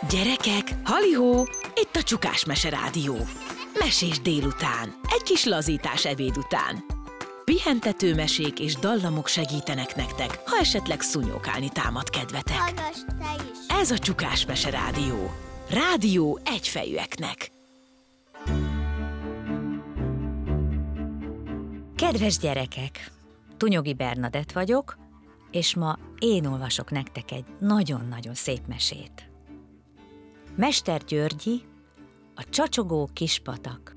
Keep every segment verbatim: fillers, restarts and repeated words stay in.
Gyerekek, halihó! Itt a Csukás Mese Rádió. Mesés délután, egy kis lazítás ebéd után. Pihentető mesék és dallamok segítenek nektek, ha esetleg szúnyókálni támad kedvetek. Hallgass te is! Ez a Csukás Mese Rádió. Rádió egyfejűeknek. Kedves gyerekek! Tunyogi Bernadett vagyok, és ma én olvasok nektek egy nagyon-nagyon szép mesét. Mester Györgyi, a csacsogó kispatak.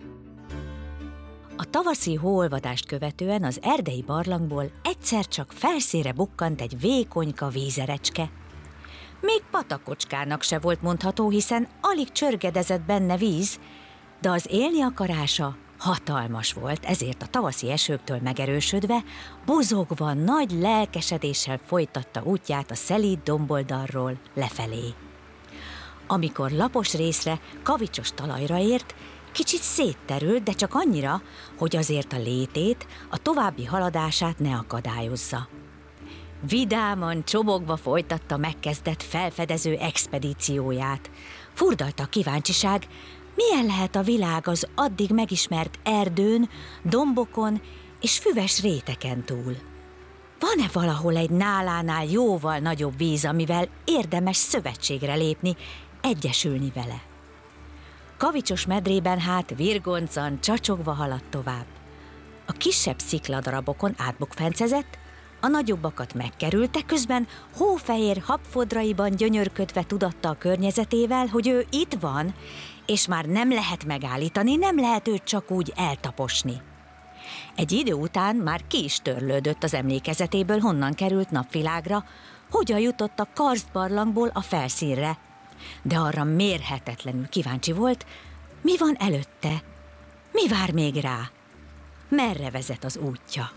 A tavaszi hóolvadást követően az erdei barlangból egyszer csak felszínre bukkant egy vékonyka vízerecske. Még patakocskának se volt mondható, hiszen alig csörgedezett benne víz, de az élni akarása hatalmas volt, ezért a tavaszi esőktől megerősödve, bozogva, nagy lelkesedéssel folytatta útját a szelíd domboldalról lefelé. Amikor lapos részre, kavicsos talajra ért, kicsit szétterült, de csak annyira, hogy azért a létét, a további haladását ne akadályozza. Vidáman, csobogva folytatta megkezdett felfedező expedícióját. Furdalta a kíváncsiság, milyen lehet a világ az addig megismert erdőn, dombokon és füves réteken túl. Van-e valahol egy nálánál jóval nagyobb víz, amivel érdemes szövetségre lépni, egyesülni vele? Kavicsos medrében hát virgoncan, csacsogva haladt tovább. A kisebb szikladarabokon átbukfencezett, a nagyobbakat megkerülte, közben hófehér habfodraiban gyönyörködve tudatta a környezetével, hogy ő itt van, és már nem lehet megállítani, nem lehet őt csak úgy eltaposni. Egy idő után már ki is törlődött az emlékezetéből, honnan került napvilágra, hogyan jutott a karsztbarlangból a felszínre, de arra mérhetetlenül kíváncsi volt, mi van előtte, mi vár még rá, merre vezet az útja.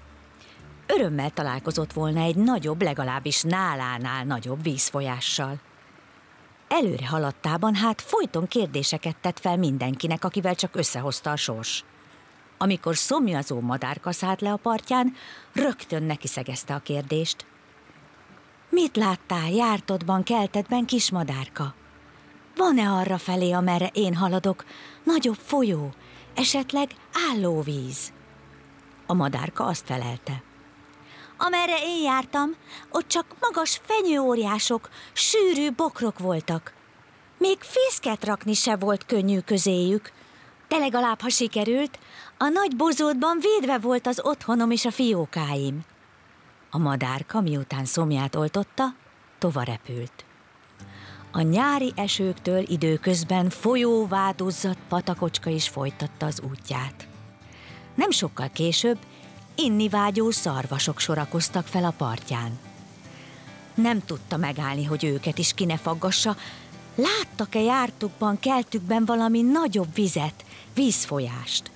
Örömmel találkozott volna egy nagyobb, legalábbis nálánál nagyobb vízfolyással. Előre haladtában hát folyton kérdéseket tett fel mindenkinek, akivel csak összehozta a sors. Amikor szomjazó madárka szállt le a partján, rögtön nekiszegezte a kérdést. Mit láttál jártodban, keltedben, kis madárka? Van-e arra felé, amerre én haladok, nagyobb folyó, esetleg állóvíz? A madárka azt felelte. Amerre én jártam, ott csak magas fenyőóriások, sűrű bokrok voltak. Még fészket rakni se volt könnyű közéjük, de legalább, ha sikerült, a nagy bozótban védve volt az otthonom és a fiókáim. A madárka, miután szomját oltotta, tova repült. A nyári esőktől időközben folyóvádozzadt patakocska is folytatta az útját. Nem sokkal később innivágyó szarvasok sorakoztak fel a partján. Nem tudta megállni, hogy őket is ki ne faggassa. Láttak-e jártukban, keltükben valami nagyobb vizet, vízfolyást?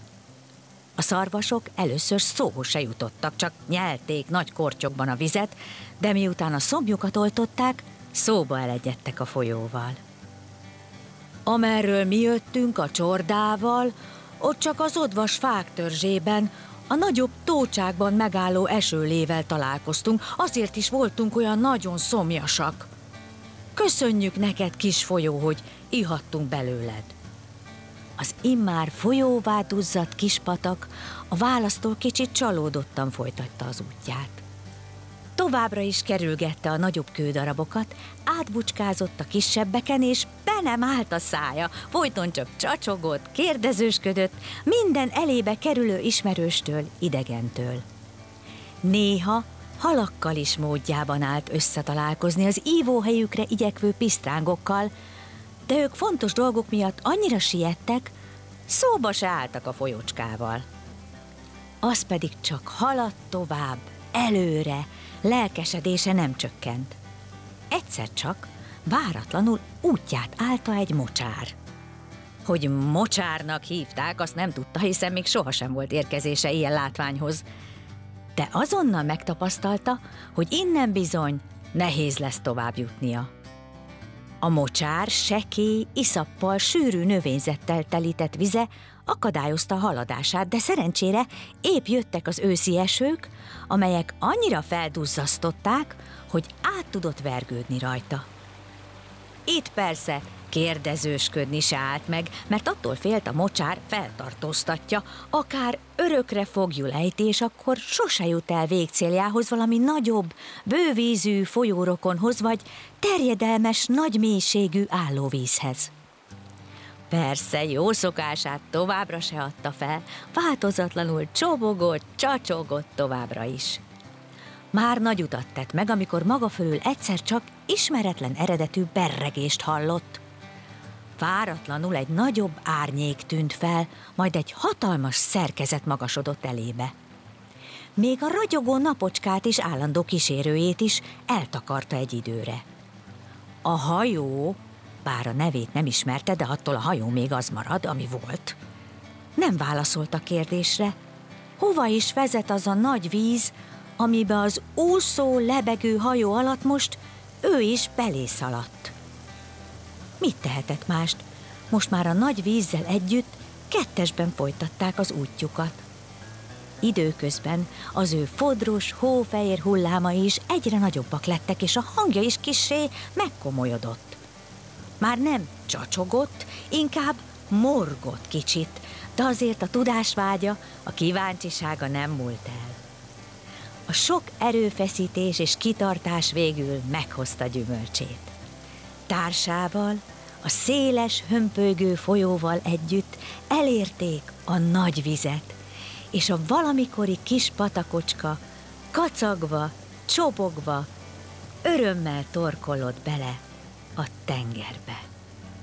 A szarvasok először szóhoz se jutottak, csak nyelték nagy kortyokban a vizet, de miután a szomjukat oltották, szóba elegyedtek a folyóval. Amerről mi jöttünk a csordával, ott csak az odvas fák törzsében, a nagyobb tócsákban megálló esőlével találkoztunk, azért is voltunk olyan nagyon szomjasak. Köszönjük neked, kis folyó, hogy ihattunk belőled. Az immár folyóvá duzzadt kis patak a választól kicsit csalódottan folytatta az útját. Továbbra is kerülgette a nagyobb kődarabokat, átbucskázott a kisebbeken, és be nem állt a szája, folyton csak csacsogott, kérdezősködött, minden elébe kerülő ismerőstől, idegentől. Néha halakkal is módjában állt összetalálkozni az ívóhelyükre igyekvő pisztrángokkal, de ők fontos dolgok miatt annyira siettek, szóba se álltak a folyócskával. Az pedig csak haladt tovább, előre, lelkesedése nem csökkent. Egyszer csak váratlanul útját állta egy mocsár. Hogy mocsárnak hívták, azt nem tudta, hiszen még sohasem volt érkezése ilyen látványhoz. De azonnal megtapasztalta, hogy innen bizony nehéz lesz tovább jutnia. A mocsár sekély, iszappal, sűrű növényzettel telített vize akadályozta a haladását, de szerencsére épp jöttek az őszi esők, amelyek annyira felduzzasztották, hogy át tudott vergődni rajta. Itt persze kérdezősködni se állt meg, mert attól félt, a mocsár feltartóztatja, akár örökre fogjul ejti, és akkor sose jut el végcéljához, valami nagyobb, bővízű folyórokonhoz, vagy terjedelmes, nagy mélységű állóvízhez. Persze, jó szokását továbbra se adta fel, változatlanul csobogott, csacsogott továbbra is. Már nagy utat tett meg, amikor maga fölül egyszer csak ismeretlen eredetű berregést hallott. Váratlanul egy nagyobb árnyék tűnt fel, majd egy hatalmas szerkezet magasodott elébe. Még a ragyogó napocskát és állandó kísérőjét is eltakarta egy időre. A hajó, bár a nevét nem ismerte, de attól a hajó még az marad, ami volt, nem válaszolt a kérdésre, hova is vezet az a nagy víz, amibe az úszó, lebegő hajó alatt most ő is belészaladt. Mit tehetett mást? Most már a nagy vízzel együtt kettesben folytatták az útjukat. Időközben az ő fodros, hófehér hullámai is egyre nagyobbak lettek, és a hangja is kissé megkomolyodott. Már nem csacsogott, inkább morgott kicsit, de azért a tudásvágya, a kíváncsisága nem múlt el. A sok erőfeszítés és kitartás végül meghozta gyümölcsét. Társával, a széles, hömpölygő folyóval együtt elérték a nagy vizet, és a valamikori kis patakocska kacagva, csobogva, örömmel torkollott bele a tengerbe.